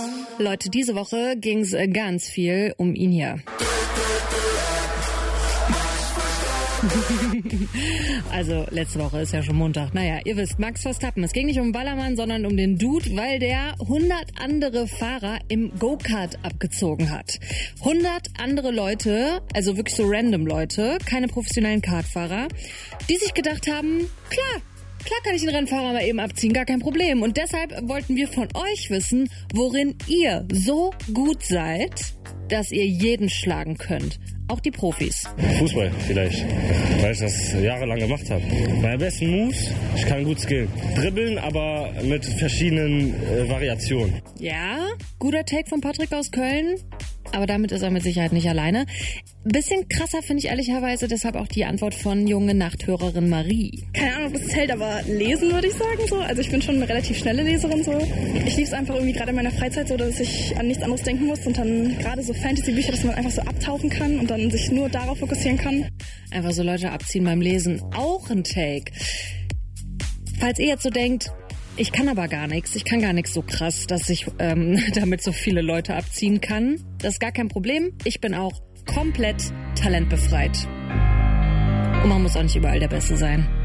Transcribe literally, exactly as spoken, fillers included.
Leute, diese Woche ging es ganz viel um ihn hier. Also, letzte Woche ist ja schon Montag. Naja, ihr wisst, Max Verstappen. Es ging nicht um Ballermann, sondern um den Dude, weil der hundert andere Fahrer im Go-Kart abgezogen hat. hundert andere Leute, also wirklich so random Leute, keine professionellen Kartfahrer, die sich gedacht haben, klar, Klar kann ich den Rennfahrer mal eben abziehen, gar kein Problem. Und deshalb wollten wir von euch wissen, worin ihr so gut seid, dass ihr jeden schlagen könnt. Auch die Profis. Fußball vielleicht, weil ich das jahrelang gemacht habe. Meine besten Moves, ich kann gut skillen. Dribbeln, aber mit verschiedenen äh, Variationen. Ja, guter Take von Patrick aus Köln. Aber damit ist er mit Sicherheit nicht alleine. Bisschen krasser finde ich ehrlicherweise deshalb auch die Antwort von junge Nachthörerin Marie. Keine Ahnung, ob das zählt, aber lesen würde ich sagen so. Also ich bin schon eine relativ schnelle Leserin so. Ich liebe es einfach irgendwie gerade in meiner Freizeit so, dass ich an nichts anderes denken muss und dann gerade so Fantasy-Bücher, dass man einfach so abtauchen kann und dann sich nur darauf fokussieren kann. Einfach so Leute abziehen beim Lesen. Auch ein Take. Falls ihr jetzt so denkt, ich kann aber gar nichts, ich kann gar nichts so krass, dass ich ähm, damit so viele Leute abziehen kann. Das ist gar kein Problem. Ich bin auch komplett talentbefreit. Und man muss auch nicht überall der Beste sein.